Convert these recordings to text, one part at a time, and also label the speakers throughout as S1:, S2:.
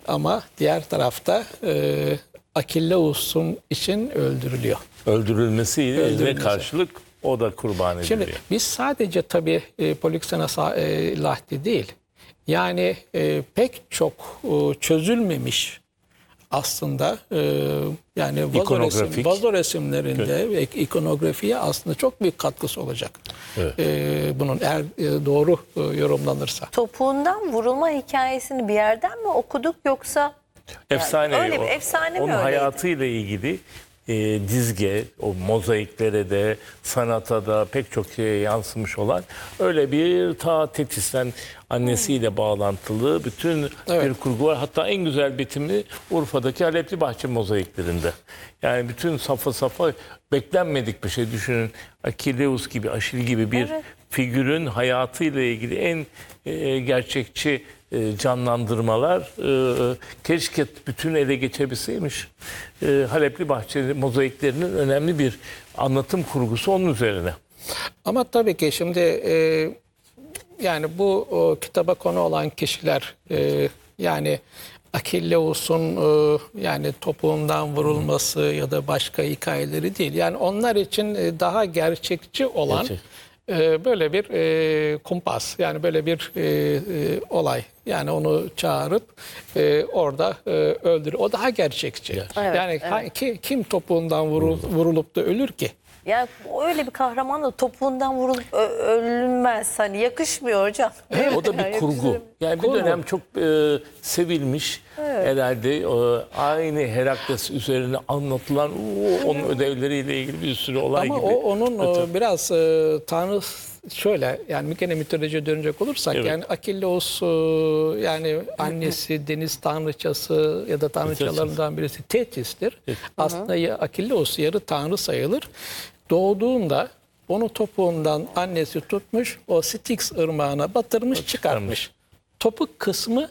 S1: ama diğer tarafta Akilleus'un için öldürülüyor.
S2: Öldürülmesiyle karşılık o da kurban ediliyor.
S1: Şimdi biz sadece tabii Polixenes Lahti değil, yani pek çok çözülmemiş aslında yani vazo resimlerinde ve ikonografiye aslında çok büyük katkısı olacak.
S2: Evet.
S1: Bunun eğer doğru yorumlanırsa.
S3: Topuğundan vurulma hikayesini bir yerden mi okuduk yoksa?
S2: Efsane.
S3: Yani öyle bir efsane mi
S2: onun
S3: öyleydi?
S2: hayatıyla ilgili dizge, o mozaiklere de, sanata da pek çok şeye yansımış olan öyle bir ta Tetis'ten annesiyle bağlantılı bütün bir kurgu var. Hatta en güzel bitimi Urfa'daki Halepli Bahçe mozaiklerinde. Yani bütün safa safa beklenmedik bir şey. Düşünün, Akileus gibi, Aşil gibi bir figürün hayatıyla ilgili en gerçekçi canlandırmalar keşke bütün ele geçebilseymiş. Halepli Bahçe mozaiklerinin önemli bir anlatım kurgusu onun üzerine.
S1: Ama tabii ki şimdi yani bu kitaba konu olan kişiler yani Akilleus'un yani topuğundan vurulması ya da başka hikayeleri değil. Yani onlar için daha gerçekçi olan böyle bir kumpas, yani böyle bir olay. Yani onu çağırıp orada öldür. O daha gerçekçi.
S3: Evet,
S1: yani kim topuğundan vurulup da ölür ki?
S3: Yani öyle bir kahraman da topuğundan vurulup ölünmez. Hani yakışmıyor hocam.
S2: O da bir kurgu. Yani bir dönem çok sevilmiş. Herhalde aynı Herakles üzerine anlatılan onun ödevleriyle ilgili bir sürü olay
S1: Ama
S2: gibi.
S1: o onun biraz tanrı şöyle, yani gene mitolojiye dönecek olursak yani Akilleus yani annesi deniz tanrıçası ya da tanrıçalarından birisi Thetis'tir. Aslında Akilleus yarı tanrı sayılır. Doğduğunda onu topuğundan annesi tutmuş, o Styx ırmağına batırmış, çıkartmış. Topuk kısmı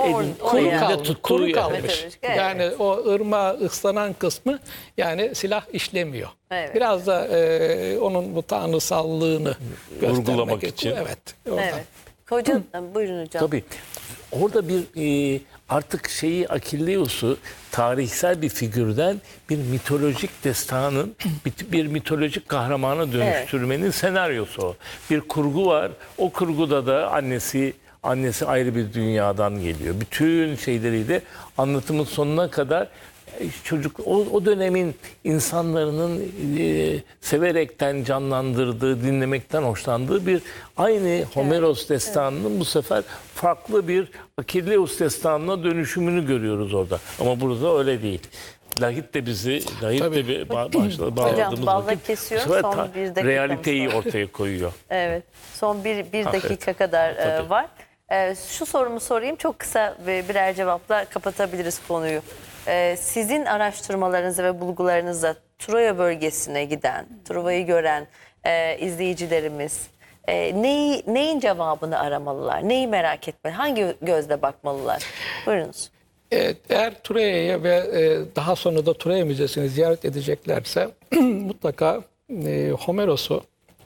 S1: kuru kalmış. Yani o ırmağa ıslanan kısmı yani silah işlemiyor. Evet. Biraz da onun bu tanrısallığını
S2: vurgulamak için.
S1: Evet.
S3: Evet. Hocam buyurun hocam.
S2: Tabii. Orada bir artık Akilleus'u tarihsel bir figürden bir mitolojik destanın, bir mitolojik kahramana dönüştürmenin senaryosu o. Bir kurgu var. O kurguda da annesi ayrı bir dünyadan geliyor. Bütün şeyleriyle anlatımın sonuna kadar çocuk o dönemin insanların severekten canlandırdığı, dinlemekten hoşlandığı bir aynı Homeros destanının bu sefer farklı bir Akilleus destanına dönüşümünü görüyoruz orada. Ama burada öyle değil. Lahit de bağladığımız
S3: Hocam,
S2: vakit
S3: kesiyor.
S2: bu sefer
S3: Son bir dakika
S2: realiteyi ortaya koyuyor.
S3: Evet. Son bir dakika kadar var. Şu sorumu sorayım. Çok kısa ve birer cevapla kapatabiliriz konuyu. Sizin araştırmalarınızda ve bulgularınızda Troya bölgesine giden, Trova'yı gören izleyicilerimiz neyin cevabını aramalılar? Neyi merak etmeli? Hangi gözle bakmalılar? Buyurunuz.
S1: Eğer Troya'ya ve daha sonra da Troya Müzesi'ni ziyaret edeceklerse mutlaka Homeros'u,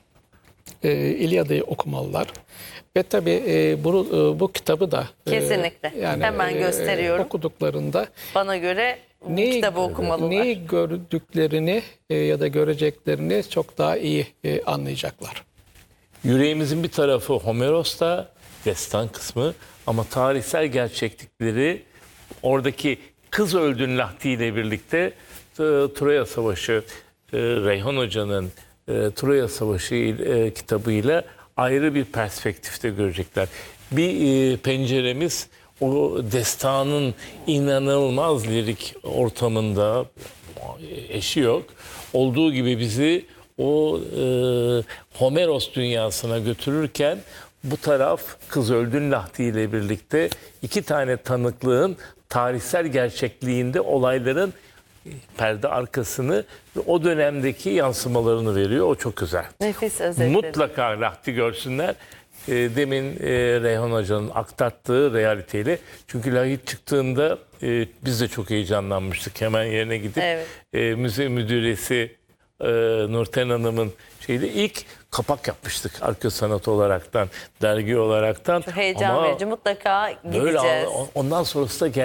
S1: İlyada'yı okumalılar. Ve tabii bu kitabı da
S3: kesinlikle yani, hemen gösteriyorum.
S1: Okuduklarında
S3: bana göre bu kitabı okumalılar.
S1: Neyi gördüklerini ya da göreceklerini çok daha iyi anlayacaklar.
S2: Yüreğimizin bir tarafı Homeros'ta, destan kısmı, ama tarihsel gerçeklikleri oradaki kız öldün Lahti ile birlikte Troya Savaşı, Reyhan Hoca'nın Troya Savaşı kitabıyla ayrı bir perspektifte görecekler. Bir penceremiz o destanın inanılmaz lirik ortamında, eşi yok, olduğu gibi bizi o Homeros dünyasına götürürken bu taraf Kız Öldün Lahti ile birlikte iki tane tanıklığın tarihsel gerçekliğinde olayların perde arkasını ve o dönemdeki yansımalarını veriyor. O çok güzel.
S3: Nefis özetleri.
S2: Mutlaka Lahti görsünler. Demin Reyhan Hoca'nın aktarttığı realiteyle. Çünkü Lahit çıktığında biz de çok heyecanlanmıştık. Hemen yerine gidip müze müdüresi Nurten Hanım'ın ilk kapak yapmıştık arka sanat olaraktan, dergi olaraktan.
S3: Çok heyecan verici, mutlaka gideceğiz.
S2: Ondan sonrası da